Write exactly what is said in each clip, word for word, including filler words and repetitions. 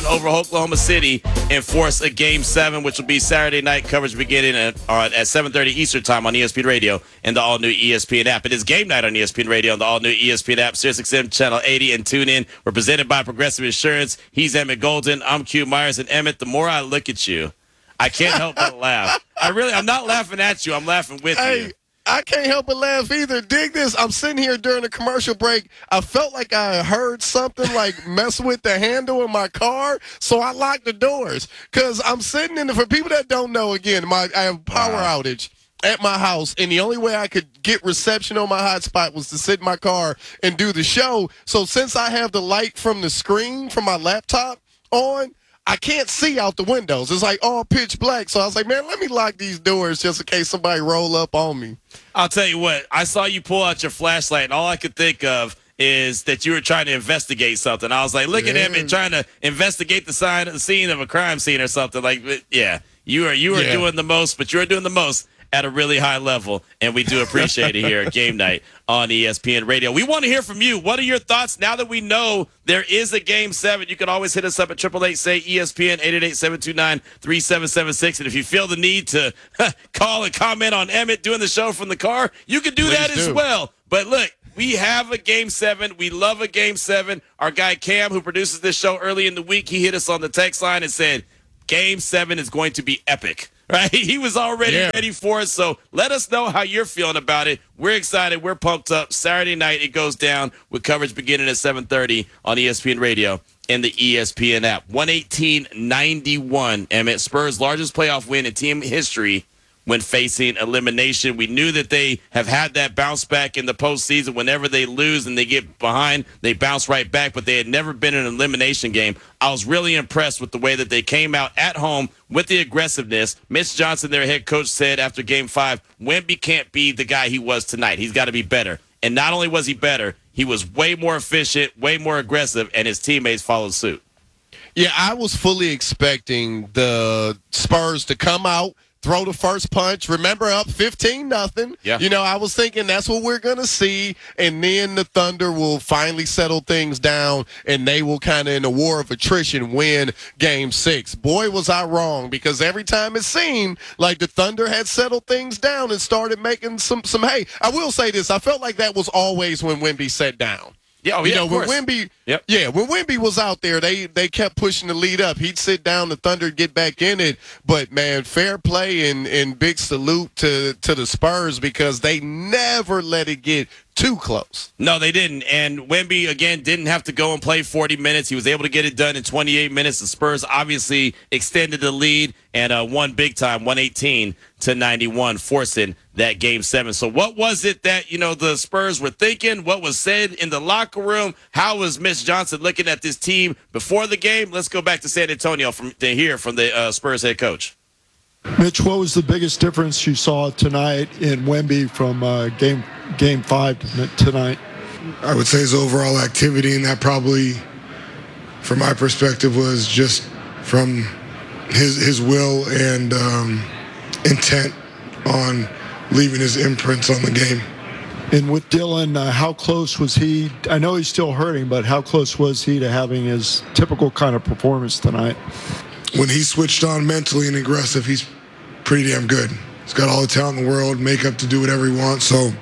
run over Oklahoma City and force a Game seven, which will be Saturday night coverage beginning at, uh, at seven thirty Eastern Time on E S P N Radio and the all-new E S P N app. It is game night on E S P N Radio and the all-new E S P N app, SiriusXM Channel eighty, and tune in. We're presented by Progressive Insurance. He's Emmett Golden. I'm Q Myers. And Emmett, the more I look at you, I can't help but laugh. I really, I'm not laughing at you. I'm laughing with hey. you. I can't help but laugh either. Dig this. I'm sitting here during a commercial break. I felt like I heard something like mess with the handle in my car, so I locked the doors. Because I'm sitting in the, for people that don't know, again, my I have power wow. outage at my house, and the only way I could get reception on my hotspot was to sit in my car and do the show. So since I have the light from the screen from my laptop on, I can't see out the windows. It's like all pitch black. So I was like, man, let me lock these doors just in case somebody roll up on me. I'll tell you what. I saw you pull out your flashlight, and all I could think of is that you were trying to investigate something. I was like, look yeah. at him and trying to investigate the sign, the scene of a crime scene or something. Like, yeah, you are you are yeah. doing the most, but you're doing the most at a really high level, and we do appreciate it here at Game Night on E S P N Radio. We want to hear from you. What are your thoughts now that we know there is a Game seven? You can always hit us up at eight eight eight, S A Y, E S P N, eight eight eight, seven two nine, three seven seven six. And if you feel the need to call and comment on Emmett doing the show from the car, you can do Please that do. as well. But look, we have a Game seven. We love a Game seven. Our guy Cam, who produces this show early in the week, he hit us on the text line and said, Game seven is going to be epic. Right? He was already yeah. ready for it. So let us know how you're feeling about it. We're excited. We're pumped up. Saturday night, it goes down with coverage beginning at seven thirty on E S P N Radio and the E S P N app. one eighteen ninety-one, Emmett. Spurs' largest playoff win in team history when facing elimination. We knew that they have had that bounce back in the postseason. Whenever they lose and they get behind, they bounce right back, but they had never been in an elimination game. I was really impressed with the way that they came out at home with the aggressiveness. Mitch Johnson, their head coach, said after game five, Wemby can't be the guy he was tonight. He's got to be better. And not only was he better, he was way more efficient, way more aggressive, and his teammates followed suit. Yeah, I was fully expecting the Spurs to come out, throw the first punch. Remember, up fifteen nothing. Yeah. You know, I was thinking that's what we're going to see, and then the Thunder will finally settle things down, and they will kind of, in a war of attrition, win Game six. Boy, was I wrong, because every time it seemed like the Thunder had settled things down and started making some, some hay. I will say this. I felt like that was always when Wemby sat down. Yeah, oh, you yeah, know, of when course. Wemby, yep. yeah, when Wemby was out there, they they kept pushing the lead up. He'd sit down, the Thunder get back in it. But man, fair play and, and big salute to to the Spurs, because they never let it get too close. No, they didn't. And Wemby, again, didn't have to go and play forty minutes. He was able to get it done in twenty-eight minutes. The Spurs obviously extended the lead and uh, won big time, one eighteen to ninety-one, forcing that Game seven. So what was it that, you know, the Spurs were thinking? What was said in the locker room? How was Mitch Johnson looking at this team before the game? Let's go back to San Antonio from to hear from the uh, Spurs head coach. Mitch, what was the biggest difference you saw tonight in Wemby from uh, game game five tonight? I would say his overall activity, and that probably, from my perspective, was just from his his will and um, intent on leaving his imprints on the game. And with Dillon, uh, how close was he? I know he's still hurting, but how close was he to having his typical kind of performance tonight? When he switched on mentally and aggressive, he's pretty damn good. He's got all the talent in the world, makeup to do whatever he wants. So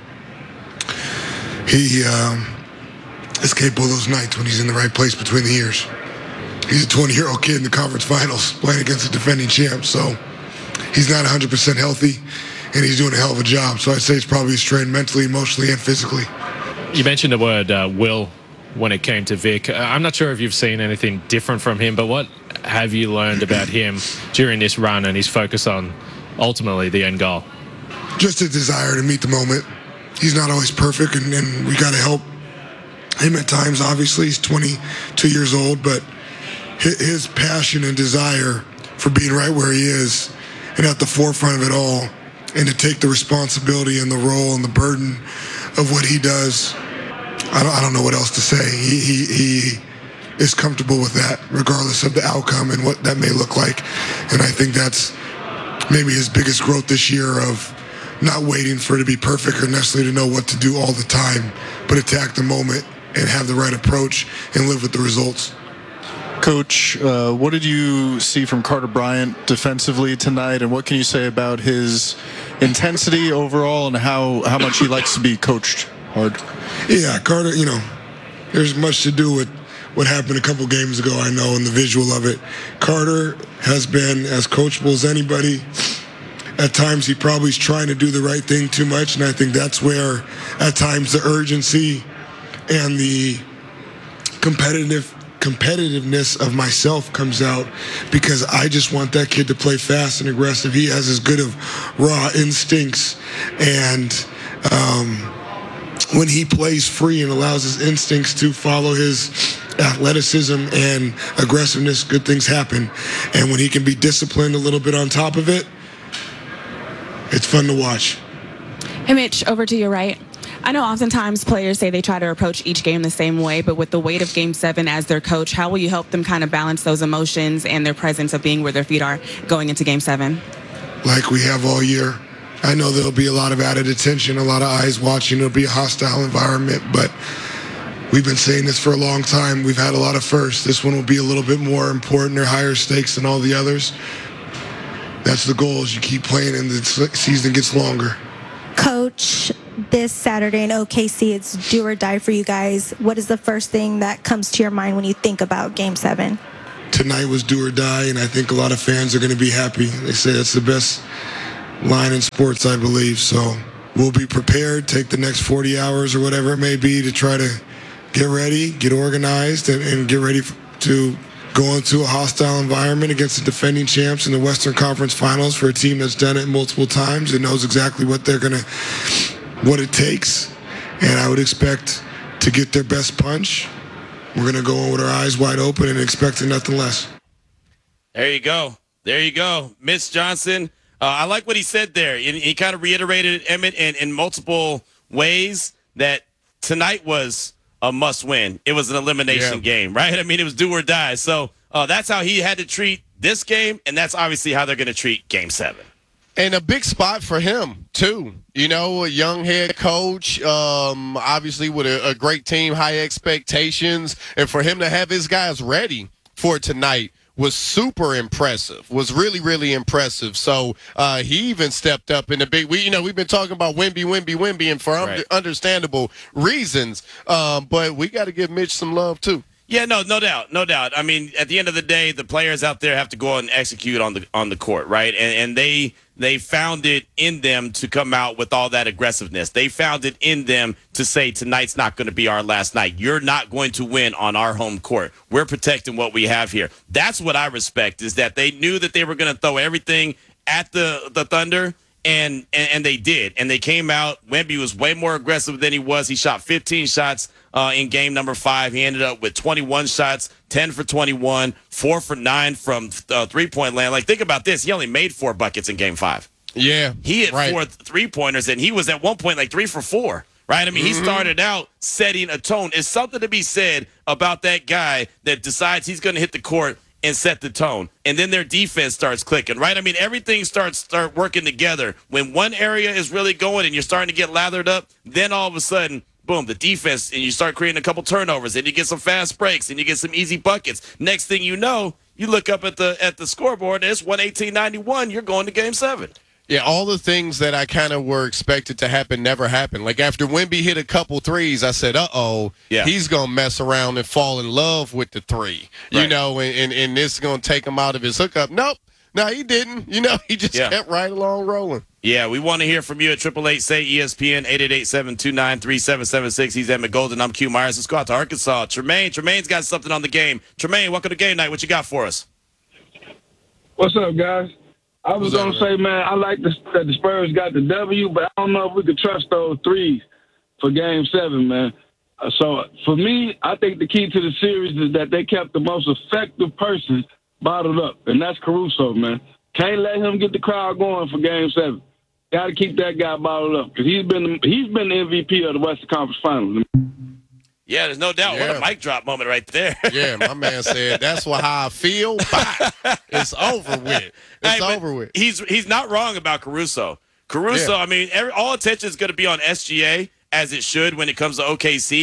he um, is capable of those nights when he's in the right place between the ears. He's a twenty-year-old kid in the conference finals playing against the defending champ. So he's not one hundred percent healthy, and he's doing a hell of a job. So I'd say it's probably strained mentally, emotionally, and physically. You mentioned the word uh, will when it came to Vic. I'm not sure if you've seen anything different from him, but what have you learned about him during this run and his focus on ultimately the end goal? Just a desire to meet the moment. He's not always perfect, and, and we got to help him at times. Obviously, he's twenty-two years old, but his passion and desire for being right where he is and at the forefront of it all, and to take the responsibility and the role and the burden of what he does, I don't, I don't know what else to say. He, he, he is comfortable with that, regardless of the outcome and what that may look like. And I think that's maybe his biggest growth this year, of not waiting for it to be perfect or necessarily to know what to do all the time, but attack the moment and have the right approach and live with the results. Coach, uh, what did you see from Carter Bryant defensively tonight, and what can you say about his intensity overall and how, how much he likes to be coached hard? Yeah, Carter, you know, there's much to do with what happened a couple games ago, I know, and the visual of it. Carter has been as coachable as anybody. At times, he probably is trying to do the right thing too much, and I think that's where, at times, the urgency and the competitive competitiveness of myself comes out, because I just want that kid to play fast and aggressive. He has as good of raw instincts, and um, when he plays free and allows his instincts to follow his athleticism and aggressiveness, good things happen. And when he can be disciplined a little bit on top of it, it's fun to watch. Hey, Mitch, over to your right. I know oftentimes players say they try to approach each game the same way, but with the weight of Game seven as their coach, how will you help them kind of balance those emotions and their presence of being where their feet are going into Game seven? Like we have all year. I know there'll be a lot of added attention, a lot of eyes watching. It'll be a hostile environment, but we've been saying this for a long time. We've had a lot of firsts. This one will be a little bit more important or higher stakes than all the others. That's the goal, is you keep playing and the season gets longer. Coach, this Saturday in O K C, it's do or die for you guys. What is the first thing that comes to your mind when you think about Game seven? Tonight was do or die, and I think a lot of fans are going to be happy. They say that's the best line in sports, I believe. So we'll be prepared, take the next forty hours or whatever it may be to try to get ready, get organized, and, and get ready to go into a hostile environment against the defending champs in the Western Conference Finals for a team that's done it multiple times and knows exactly what they're going to, what it takes. And I would expect to get their best punch. We're going to go in with our eyes wide open and expecting nothing less. There you go. There you go. Mitch Johnson. Uh, I like what he said there. He, he kind of reiterated, Emmett, in, in multiple ways that tonight was a must-win. It was an elimination yeah. game, right? I mean, it was do or die. So uh, that's how he had to treat this game, and that's obviously how they're going to treat Game seven. And a big spot for him, too. You know, a young head coach, um, obviously with a, a great team, high expectations. And for him to have his guys ready for tonight was super impressive, was really, really impressive. So uh, he even stepped up in the big – we, you know, we've been talking about Wemby, Wemby, Wemby, and for right. un- understandable reasons. Um, but we got to give Mitch some love, too. Yeah, no, no doubt, no doubt. I mean, at the end of the day, the players out there have to go out and execute on the on the court, right? And and they they found it in them to come out with all that aggressiveness. They found it in them to say tonight's not going to be our last night. You're not going to win on our home court. We're protecting what we have here. That's what I respect, is that they knew that they were going to throw everything at the the Thunder. And, and and they did. And they came out. Wemby was way more aggressive than he was. He shot fifteen shots uh, in game number five. He ended up with twenty-one shots, ten for twenty-one, four for nine from uh, three-point land. Like, think about this. He only made four buckets in game five. Yeah. He hit right. four three-pointers, and he was at one point like three for four. Right? I mean, mm-hmm. he started out setting a tone. It's something to be said about that guy that decides he's going to hit the court and set the tone, and then their defense starts clicking, right? I mean, everything starts start working together. When one area is really going and you're starting to get lathered up, then all of a sudden, boom, the defense, and you start creating a couple turnovers, and you get some fast breaks, and you get some easy buckets. Next thing you know, you look up at the at the scoreboard, and it's one eighteen ninety-one. You're going to Game seven. Yeah, all the things that I kind of were expected to happen never happened. Like after Wemby hit a couple threes, I said, uh-oh, yeah. he's going to mess around and fall in love with the three. Right. You know, and, and, and this is going to take him out of his hookup. Nope. No, he didn't. You know, he just yeah. kept right along rolling. Yeah, we want to hear from you at triple eight say E S P N, eight eight eight, seven two nine, three seven seven six. He's Emmett Golden. I'm Q Myers. Let's go out to Arkansas. Tremaine. Tremaine's got something on the game. Tremaine, welcome to game night. What you got for us? What's up, guys? I was going to say, man, I like the, that the Spurs got the W, but I don't know if we could trust those threes for Game seven, man. Uh, so, for me, I think the key to the series is that they kept the most effective person bottled up, and that's Caruso, man. Can't let him get the crowd going for Game seven. Got to keep that guy bottled up because he's been, he's been the M V P of the Western Conference Finals. Yeah, there's no doubt. Yeah. What a mic drop moment right there. Yeah, my man said, that's what how I feel. Bye. It's over with. It's hey, over with. He's he's not wrong about Caruso. Caruso, yeah. I mean, every, all attention is going to be on S G A, as it should when it comes to O K C.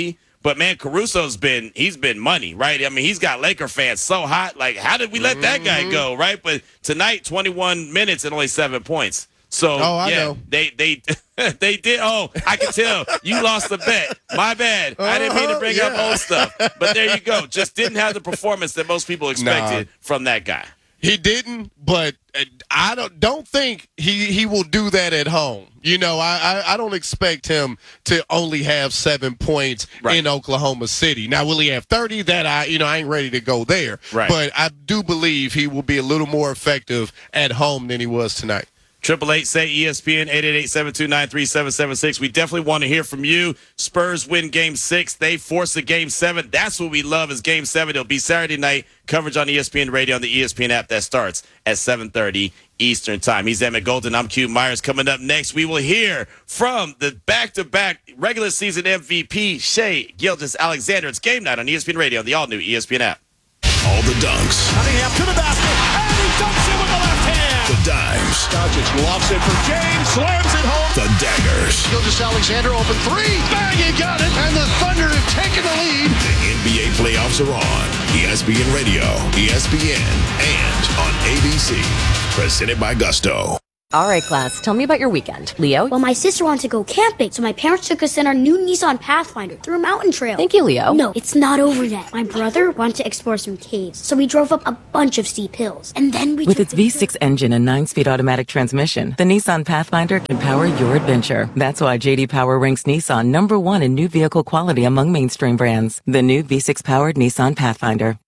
But man, Caruso's been he's been money, right? I mean, he's got Laker fans so hot. Like, how did we let that guy go, right? But tonight, twenty-one minutes and only seven points. So oh, I yeah, know. they they they did. Oh, I can tell you lost the bet. My bad. I didn't mean to bring uh-huh, up yeah. old stuff. But there you go. Just didn't have the performance that most people expected nah. from that guy. He didn't, but I don't don't think he, he will do that at home. You know, I, I, I don't expect him to only have seven points right. in Oklahoma City. Now, will he have thirty? That I you know I ain't ready to go there. Right. But I do believe he will be a little more effective at home than he was tonight. Triple eight say E S P N eight eight eight, seven two nine, three seven seven six. We definitely want to hear from you. Spurs win game six. They force a game seven. That's what we love is game seven. It'll be Saturday night coverage on E S P N Radio on the E S P N app that starts at seven thirty Eastern time. He's Emmett Golden. I'm Q Myers. Coming up next, we will hear from the back-to-back regular season M V P, Shai Gilgeous-Alexander. It's game night on E S P N Radio on the all-new E S P N app. All the dunks. Cunningham to the basket, and he dunks it with the left hand. The dimes. Doncic lofts it for James, slams it home. The daggers. Gilgeous-Alexander open three, bang, he got it, and the Thunder have taken the lead. The N B A playoffs are on. E S P N Radio, E S P N, and on A B C. Presented by Gusto. All right, class, tell me about your weekend. Leo? Well, my sister wanted to go camping, so my parents took us in our new Nissan Pathfinder through a mountain trail. Thank you, Leo. No, it's not over yet. My brother wanted to explore some caves, so we drove up a bunch of steep hills. And then we With took its the V six engine and nine-speed automatic transmission, the Nissan Pathfinder can power your adventure. That's why J D Power ranks Nissan number one in new vehicle quality among mainstream brands. The new V six-powered Nissan Pathfinder.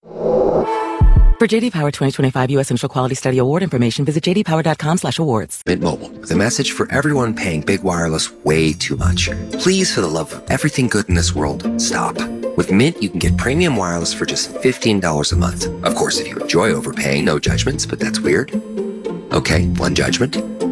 For J D Power twenty twenty-five U S Central Quality Study Award information, visit j d power dot com slash awards. Mint Mobile, the message for everyone paying big wireless way too much. Please, for the love of everything good in this world, stop. With Mint, you can get premium wireless for just fifteen dollars a month. Of course, if you enjoy overpaying, no judgments, but that's weird. Okay, one judgment.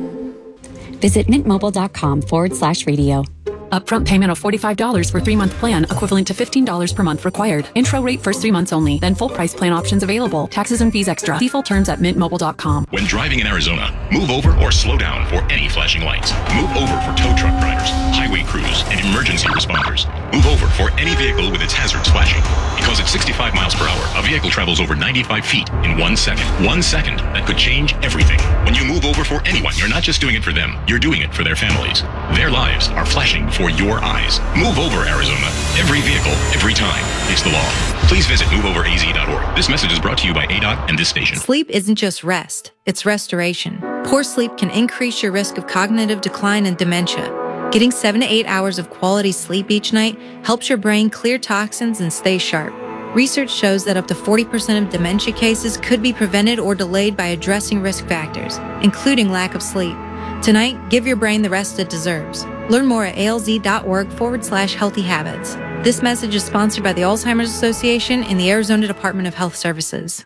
Visit mintmobile.com forward slash radio. Upfront payment of forty-five dollars for three-month plan, equivalent to fifteen dollars per month required. Intro rate first three months only, then full price plan options available. Taxes and fees extra. See full terms at mint mobile dot com. When driving in Arizona, move over or slow down for any flashing lights. Move over for tow truck drivers, highway crews, and emergency responders. Move over for any vehicle with its hazards flashing. Because at sixty-five miles per hour, a vehicle travels over ninety-five feet in one second. One second that could change everything. When you move over for anyone, you're not just doing it for them, you're doing it for their families. Their lives are flashing before your eyes. Move over, Arizona. Every vehicle, every time. It's the law. Please visit move over a z dot org. This message is brought to you by A D O T and this station. Sleep isn't just rest, it's restoration. Poor sleep can increase your risk of cognitive decline and dementia. Getting seven to eight hours of quality sleep each night helps your brain clear toxins and stay sharp. Research shows that up to forty percent of dementia cases could be prevented or delayed by addressing risk factors, including lack of sleep. Tonight, give your brain the rest it deserves. Learn more at alz.org forward slash healthy habits. This message is sponsored by the Alzheimer's Association and the Arizona Department of Health Services.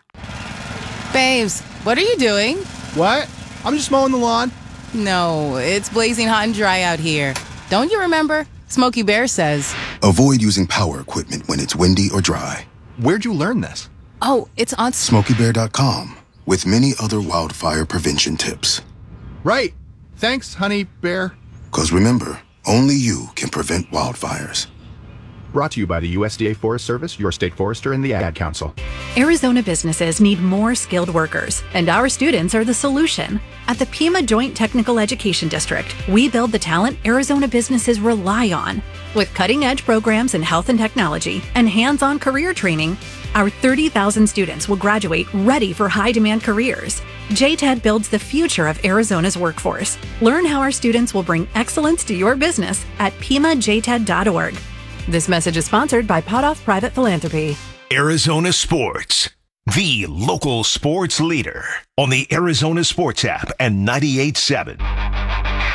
Babes, what are you doing? What? I'm just mowing the lawn. No, it's blazing hot and dry out here. Don't you remember? Smokey Bear says. Avoid using power equipment when it's windy or dry. Where'd you learn this? Oh, it's on smokey bear dot com with many other wildfire prevention tips. Right. Thanks, honey bear. Because remember, only you can prevent wildfires. Brought to you by the U S D A Forest Service, your state forester, and the Ad Council. Arizona businesses need more skilled workers, and our students are the solution. At the Pima Joint Technical Education District, we build the talent Arizona businesses rely on. With cutting-edge programs in health and technology and hands-on career training, our thirty thousand students will graduate ready for high-demand careers. J T E D builds the future of Arizona's workforce. Learn how our students will bring excellence to your business at pima j ted dot org. This message is sponsored by Potoff Private Philanthropy. Arizona Sports, the local sports leader on the Arizona Sports app and ninety-eight point seven.